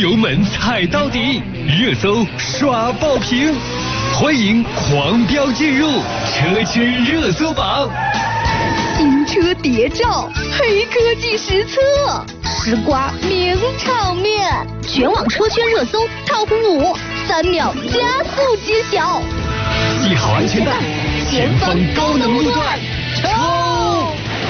油门踩到底，热搜刷爆屏，欢迎狂飙进入车圈热搜榜。 新车谍照，黑科技实测，吃瓜名场面，全网车圈热搜 TOP 5，3秒加速揭晓。 系好安全带，前方高能路段，冲！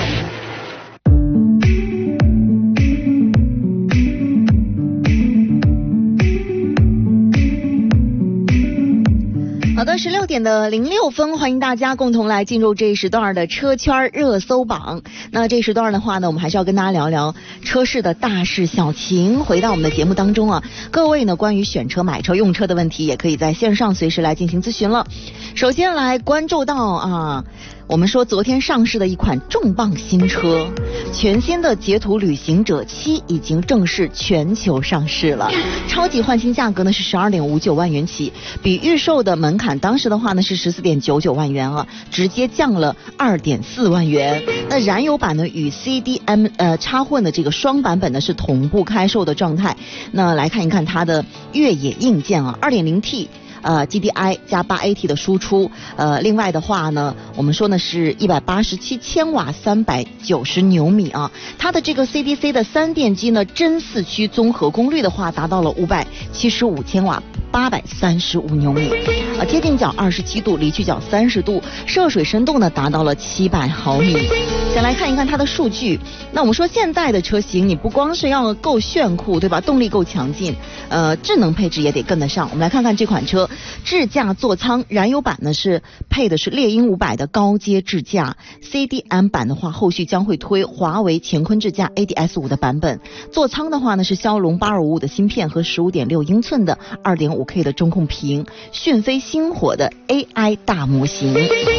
好的，16点06分，欢迎大家共同来进入这一时段的车圈热搜榜。那这一时段的话呢，我们还是要跟大家聊聊车市的大事小情。回到我们的节目当中啊，各位呢关于选车、买车、用车的问题，也可以在线上随时来进行咨询了。首先来关注到我们说昨天上市的一款重磅新车，全新的捷途旅行者7已经正式全球上市了。超级换新价格呢是12.59万元起，比预售的门槛当时的话呢是14.99万元啊，直接降了2.4万元。那燃油版呢与 CDM 插混的这个双版本呢是同步开售的状态。那来看一看它的越野硬件啊， 2.0T GDI 加 8AT 的输出，另外的话呢，我们说呢是187千瓦390牛米啊，它的这个 CDC 的3电机呢，真4驱综合功率的话达到了575千瓦835牛米，接近角27度，离去角30度，涉水深度呢达到了700毫米。先来看一看它的数据。那我们说现在的车型，你不光是要够炫酷，对吧？动力够强劲，智能配置也得跟得上。我们来看看这款车，智驾座舱燃油版呢是配的是猎鹰500的高阶智驾 ，CDM 版的话后续将会推华为乾坤智驾 ADS5 的版本。座舱的话呢是骁龙8255的芯片和15.6英寸的 2.5K 的中控屏，讯飞星火的 AI 大模型。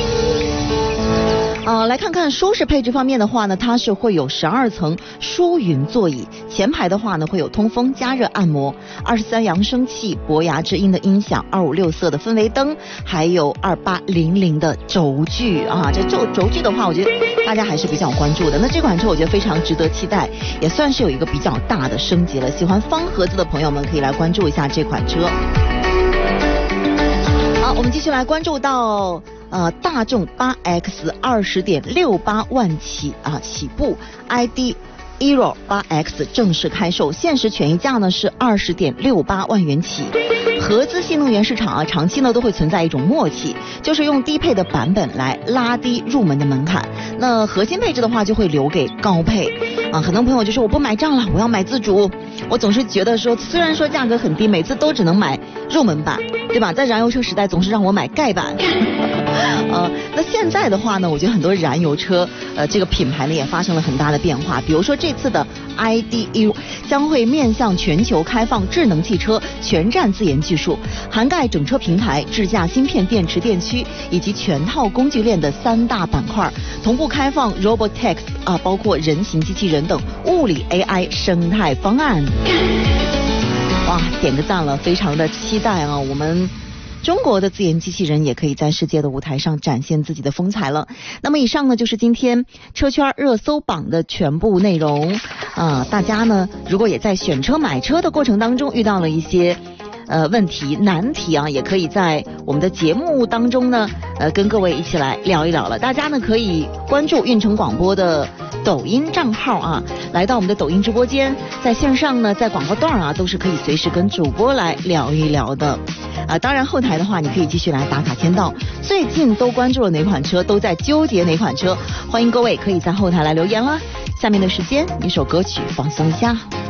来看看舒适配置方面的话呢，它是会有12层舒云座椅，前排的话呢会有通风、加热、按摩，23扬声器、博雅之音的音响，256色的氛围灯，还有2800的轴距啊。这轴距的话，我觉得大家还是比较关注的。那这款车我觉得非常值得期待，也算是有一个比较大的升级了。喜欢方盒子的朋友们可以来关注一下这款车。好，我们继续来关注到大众8X 20.68万起起步 ，ID Eero 8X 正式开售，限时权益价呢是20.68万元起。合资新能源市场长期呢都会存在一种默契，就是用低配的版本来拉低入门的门槛，那核心配置的话就会留给高配很多朋友就说我不买账了，我要买自主。我总是觉得说，虽然说价格很低，每次都只能买入门版，对吧？在燃油车时代总是让我买盖版。那现在的话呢，我觉得很多燃油车这个品牌呢也发生了很大的变化。比如说这次的 IDE 将会面向全球开放智能汽车全站自研技术，涵盖整车平台、智驾芯片、电池、电驱以及全套工具链的3大板块，同步开放 Robotaxi 包括人形机器人等物理 AI 生态方案。哇，点个赞了，非常的期待啊！我们中国的自研机器人也可以在世界的舞台上展现自己的风采了。那么以上呢就是今天车圈热搜榜的全部内容大家呢如果也在选车买车的过程当中遇到了一些问题难题也可以在我们的节目当中呢跟各位一起来聊一聊了。大家呢可以关注运城广播的抖音账号来到我们的抖音直播间，在线上呢在广告段都是可以随时跟主播来聊一聊的当然后台的话你可以继续来打卡签到，最近都关注了哪款车，都在纠结哪款车，欢迎各位可以在后台来留言了。下面的时间一首歌曲放松一下。